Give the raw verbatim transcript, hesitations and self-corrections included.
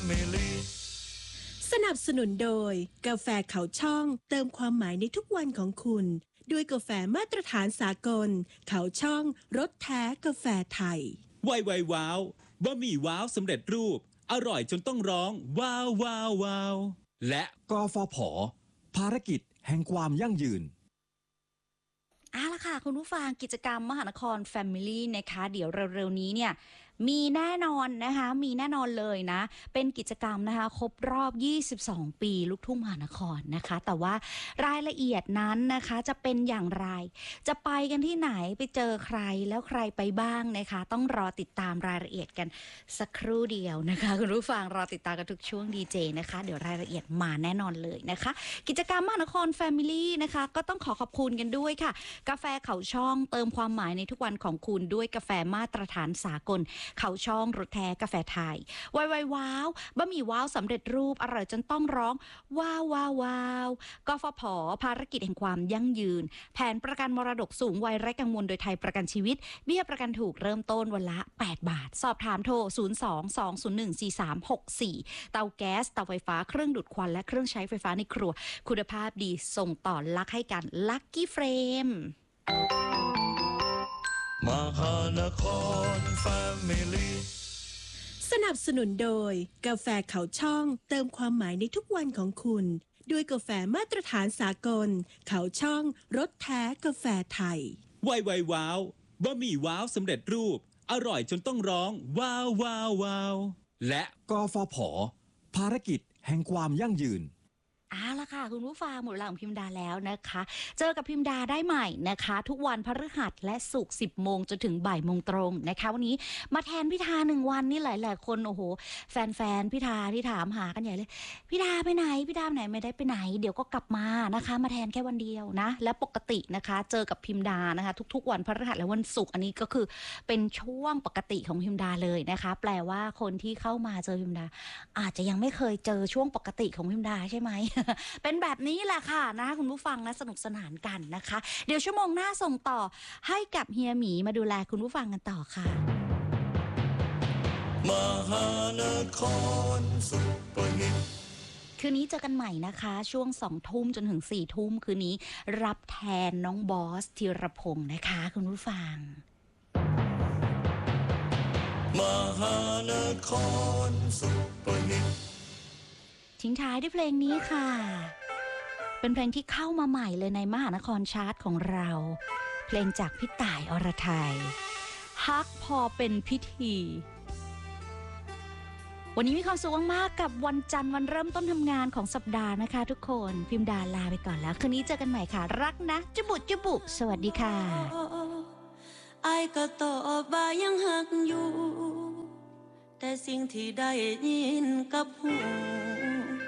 Family สนับสนุนโดยกาแฟเขาช่องเติมความหมายในทุกวันของคุณด้วยกาแฟมาตรฐานสากลเขาช่องรสแท้กาแฟไทยไวไวว้าวบะหมี่ว้าวสำเร็จรูปอร่อยจนต้องร้องว้าวว้าวว้าวและกฟผ.ภารกิจแห่งความยั่งยืนเอาล่ะค่ะคุณผู้ฟังกิจกรรมมหานคร Family นะคะเดี๋ยวเร็วๆนี้เนี่ยมีแน่นอนนะคะมีแน่นอนเลยนะเป็นกิจกรรมนะคะครบรอบยี่สิบสองปีลูกทุ่งมหานครนะคะแต่ว่ารายละเอียดนั้นนะคะจะเป็นอย่างไรจะไปกันที่ไหนไปเจอใครแล้วใครไปบ้างนะคะต้องรอติดตามรายละเอียดกันสักครู่เดียวนะคะคุณผู้ฟังรอติดตามกันทุกช่วงดีเจนะคะเดี๋ยวรายละเอียดมาแน่นอนเลยนะคะกิจกรรมมหานคร Family นะคะก็ต้องขอขอบคุณกันด้วยค่ะกาแฟเขาช่องเติมความหมายในทุกวันของคุณด้วยกาแฟมาตรฐานสากลเขาช่องรสแท้กาแฟไทยไวไวว้าวบะหมี่ว้าวสำเร็จรูปอร่อยจนต้องร้องว้าวว้าวว้าวกฟผ.ภารกิจแห่งความยั่งยืนแผนประกันมรดกสูงวัยไร้กังวลโดยไทยประกันชีวิตเบี้ยประกันถูกเริ่มต้นวันละแปดบาทสอบถามโทรศูนย์ สอง สอง ศูนย์ หนึ่ง สี่ สาม หก สี่เตาแก๊สเตาไฟฟ้าเครื่องดูดควันและเครื่องใช้ไฟฟ้าในครัวคุณภาพดีส่งต่อลักให้กันลัคกี้เฟรมมหานคร Family สนับสนุนโดยกาแฟเขาช่องเติมความหมายในทุกวันของคุณด้วยกาแฟมาตรฐานสากลเขาช่องรสแท้กาแฟไทยไวไวว้าวบะหมี่ว้าวสำเร็จรูปอร่อยจนต้องร้องว้าวว้าวว้าวและกฟผ.ภารกิจแห่งความยั่งยืนเอาล่ะค่ะคุณผู้ฟังหมดเวลาของพิมดาแล้วนะคะเจอกับพิมดาได้ใหม่นะคะทุกวันพฤหัสและศุกร์สิบโมงจนถึงบ่ายโมงตรงนะคะวันนี้มาแทนพิธาหนึ่งวันนี่หลายๆคนโอ้โหแฟนๆพิธาที่ถามหากันใหญ่เลยพิธาไปไหนพิธาไหนไม่ได้ไปไหนเดี๋ยวก็กลับมานะคะมาแทนแค่วันเดียวนะและปกตินะคะเจอกับพิมดานะคะทุกๆวันพฤหัสและวันศุกร์อันนี้ก็คือเป็นช่วงปกติของพิมดาเลยนะคะแปลว่าคนที่เข้ามาเจอพิมดาอาจจะยังไม่เคยเจอช่วงปกติของพิมดาใช่ไหมเป็นแบบนี้แหละค่ะนะคุณผู้ฟังนะสนุกสนานกันนะคะเดี๋ยวชั่วโมงหน้าส่งต่อให้กับเฮียหมีมาดูแลคุณผู้ฟังกันต่อค่ะมหานครซุปเปอร์ฮิตคืนนี้เจอกันใหม่นะคะช่วงสองทุ่มจนถึงสี่ทุ่มคืนนี้รับแทนน้องบอสธีรพงศ์นะคะคุณผู้ฟังมหานครซุปเปอร์ฮิตทิ้งท้ายด้วยเพลงนี้ค่ะเป็นเพลงที่เข้ามาใหม่เลยในมหานครชาร์ตของเราเพลงจากพี่ต่ายอรไทยฮักพอเป็นพิธีวันนี้มีความสุขมากๆกับวันจันทร์วันเริ่มต้นทำงานของสัปดาห์นะคะทุกคนพิมดาลาไปก่อนแล้วคืนนี้เจอกันใหม่ค่ะรักนะจุบุจุบุสวัสดีค่ะไอ้ก็ตอบว่ายังหักอยู่แต่สิ่งที่ได้ยินกับหู